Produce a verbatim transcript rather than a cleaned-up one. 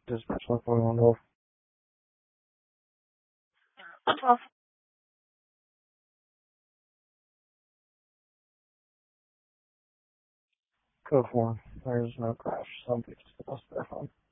Dispatch one forty-one twelve. twelve. Code four. There's no crash. Some fixed the bus phone.